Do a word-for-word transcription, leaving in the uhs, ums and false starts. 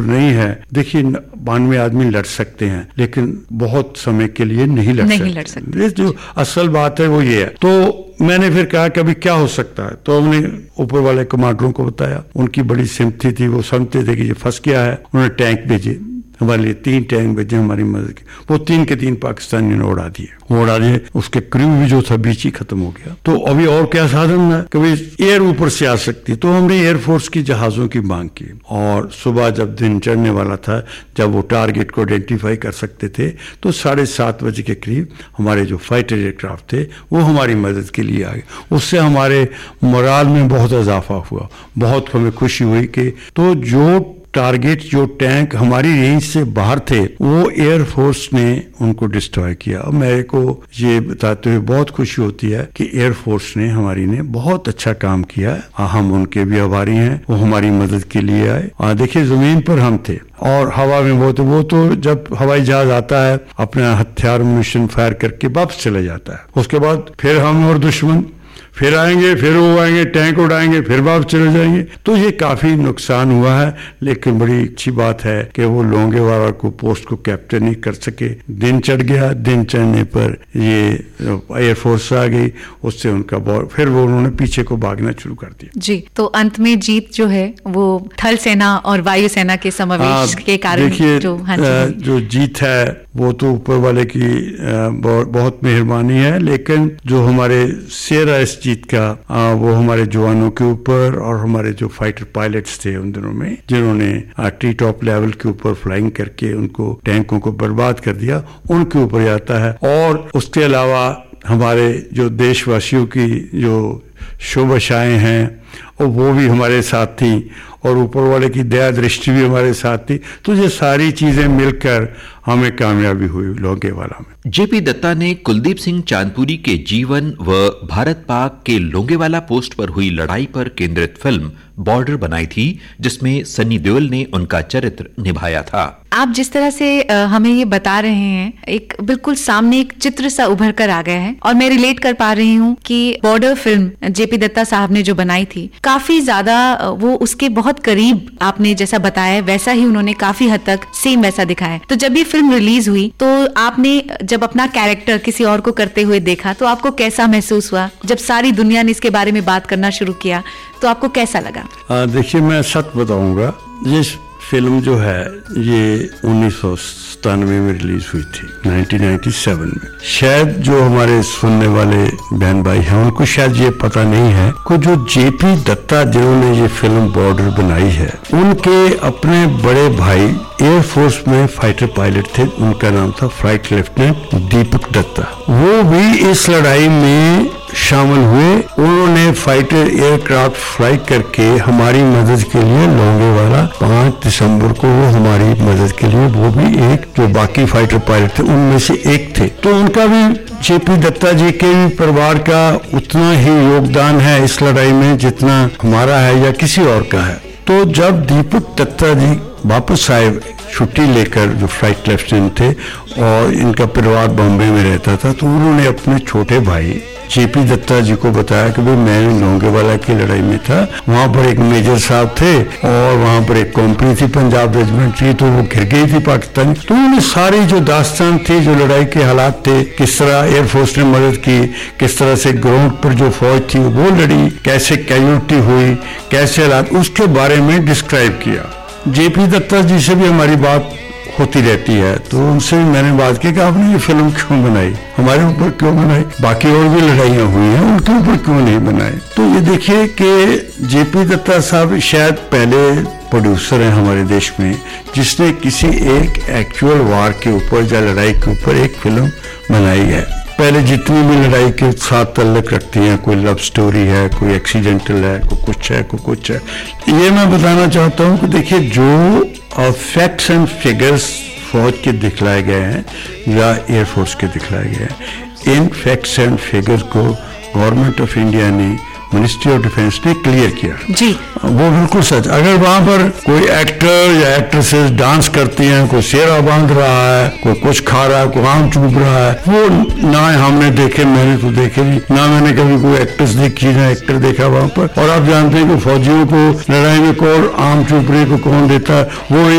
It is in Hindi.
पावरफुल नहीं है। देखिए बानवे आदमी लड़ सकते हैं लेकिन बहुत समय के लिए नहीं लड़ नहीं सकते, लड़ सकते। जो असल बात है वो ये है। तो मैंने फिर कहा कि अभी क्या हो सकता है, तो हमने ऊपर वाले कमांडरों को बताया, उनकी बड़ी सिम्पथी थी, वो समझते थे कि ये फंस गया है। उन्होंने टैंक भेजे हमारे लिए, तीन टैंक भेजे हमारी मदद के, वो तीन के तीन पाकिस्तानियों ने उड़ा दिए उड़ा दिए उसके क्रू भी जो था बीच ही खत्म हो गया। तो अभी और क्या साधन है, कभी एयर ऊपर से आ सकती, तो हमने एयरफोर्स की जहाजों की मांग की। और सुबह जब दिन चढ़ने वाला था, जब वो टारगेट को आइडेंटिफाई कर सकते थे, तो साढ़े सात बजे के करीब हमारे जो फाइटर एयरक्राफ्ट थे वो हमारी मदद के लिए आ गए। उससे हमारे मोराल में बहुत इजाफा हुआ, बहुत हमें खुशी हुई कि तो जो टारगेट, जो टैंक हमारी रेंज से बाहर थे, वो एयरफोर्स ने उनको डिस्ट्रॉय किया। और मेरे को ये बताते हुए बहुत खुशी होती है कि एयरफोर्स ने हमारी ने बहुत अच्छा काम किया है। हम उनके भी आभारी हैं, वो हमारी मदद के लिए आए। देखिए जमीन पर हम थे और हवा में वो तो वो तो जब हवाई जहाज आता है अपना हथियार मिशन फायर करके वापस चले जाता है, उसके बाद फिर हम और दुश्मन फिर आएंगे, फिर वो आएंगे, टैंक उड़ाएंगे, फिर वापस चले जाएंगे। तो ये काफी नुकसान हुआ है, लेकिन बड़ी अच्छी बात है कि वो लोंगेवाला को पोस्ट को कैप्चर नहीं कर सके। दिन चढ़ गया, दिन चढ़ने पर ये एयरफोर्स आ गई, उससे उनका फिर वो उन्होंने पीछे को भागना शुरू कर दिया। जी, तो अंत में जीत जो है वो थल सेना और वायु सेना के समावेश के कारण जो हाँ जी जो जीत है वो तो ऊपर वाले की बहुत मेहरबानी है, लेकिन जो हमारे सेरा इस जीत का आ, वो हमारे जवानों के ऊपर और हमारे जो फाइटर पायलट्स थे उन दिनों में, जिन्होंने टी टॉप लेवल के ऊपर फ्लाइंग करके उनको टैंकों को बर्बाद कर दिया, उनके ऊपर आता है। और उसके अलावा हमारे जो देशवासियों की जो शुभ आशाएं हैं और वो भी हमारे साथ थी, और ऊपर वाले की दया दृष्टि भी हमारे साथ थी। तो ये सारी चीजें मिलकर हमें कामयाबी हुई लोंगेवाला में। जेपी दत्ता ने कुलदीप सिंह चांदपुरी के जीवन व भारत पाक के लोंगेवाला पोस्ट पर हुई लड़ाई पर केंद्रित फिल्म बॉर्डर बनाई थी, जिसमें सनी देओल ने उनका चरित्र निभाया था। आप जिस तरह से हमें ये बता रहे हैं, एक बिल्कुल सामने एक चित्र सा उभर कर आ गया है, और मैं रिलेट कर पा रही हूँ कि बॉर्डर फिल्म जेपी दत्ता साहब ने जो बनाई थी, काफी ज्यादा वो उसके बहुत करीब, आपने जैसा बताया वैसा ही उन्होंने काफी हद तक सेम वैसा दिखाया। तो जब ये फिल्म रिलीज हुई तो आपने जब अपना कैरेक्टर किसी और को करते हुए देखा तो आपको कैसा महसूस हुआ? जब सारी दुनिया ने इसके बारे में बात करना शुरू किया तो आपको कैसा लगा? देखिए मैं सच बताऊंगा, ये फिल्म जो है ये उन्नीस सौ सतानवे में रिलीज हुई थी, उन्नीस सौ सत्तानवे में। शायद जो हमारे सुनने वाले बहन भाई हैं उनको शायद ये पता नहीं है कि जो जेपी दत्ता जिन्होंने ये फिल्म बॉर्डर बनाई है, उनके अपने बड़े भाई एयरफोर्स में फाइटर पायलट थे, उनका नाम था फ्लाइट लेफ्टिनेंट दीपक दत्ता। वो भी इस लड़ाई में शामिल हुए। उन्होंने फाइटर एयरक्राफ्ट फ्लाई करके हमारी मदद के लिए लोंगेवाला पांच दिसंबर को वो हमारी मदद के लिए, वो भी एक जो बाकी फाइटर पायलट थे उनमें से एक थे। तो उनका भी जेपी दत्ता जी के परिवार का उतना ही योगदान है इस लड़ाई में जितना हमारा है या किसी और का है। तो जब दीपक दत्ता जी वापस आए छुट्टी लेकर, जो फ्लाइट लेफ्टिनेंट थे और इनका परिवार बॉम्बे में रहता था, तो उन्होंने अपने छोटे भाई जेपी दत्ता जी को बताया कि भाई मैं लोंगेवाला की लड़ाई में था, वहां पर एक मेजर साहब थे और वहां पर एक कंपनी थी पंजाब रेजिमेंट की, तो वो घिर गई थी पाकिस्तानी। तो उन्होंने सारी जो दास्तान थी, जो लड़ाई के हालात थे, किस तरह एयरफोर्स ने मदद की, किस तरह से ग्राउंड पर जो फौज थी वो लड़ी, कैसे कैजुअल्टी हुई, कैसे हालात, उसके बारे में डिस्क्राइब किया। जेपी दत्ता जी से भी हमारी बात होती रहती है, तो उनसे भी मैंने बात की कि आपने ये फिल्म क्यों बनाई, हमारे ऊपर क्यों बनाई, बाकी और भी लड़ाइयाँ हुई हैं उनके ऊपर क्यों नहीं बनाए। तो ये देखिए कि जेपी दत्ता साहब शायद पहले प्रोड्यूसर हैं हमारे देश में जिसने किसी एक एक्चुअल वार के ऊपर या लड़ाई के ऊपर एक फिल्म बनाई है। पहले जितनी भी लड़ाई के साथ ताल्लुक रखती हैं, कोई लव स्टोरी है, कोई एक्सीडेंटल है, कोई कुछ है, कोई कुछ है। ये मैं बताना चाहता हूँ कि देखिए जो फैक्ट्स एंड फिगर्स फौज के दिखलाए गए हैं या एयरफोर्स के दिखलाए गए हैं, इन फैक्ट्स एंड फिगर्स को गवर्नमेंट ऑफ इंडिया ने, मिनिस्ट्री ऑफ डिफेंस ने क्लियर किया जी, वो बिल्कुल सच। अगर वहां पर कोई एक्टर या एक्ट्रेसेस डांस करती हैं, कोई सेरा बांध रहा है, कोई कुछ खा रहा है, कोई आम चूप रहा है, वो ना हमने देखे, मैंने तो देखे नहीं, ना मैंने कभी कोई एक्ट्रेस देखी ना एक्टर देखा वहां पर। और आप जानते हैं कि फौजियों को लड़ाई में कौन आम चूपने को कौन देता है, वो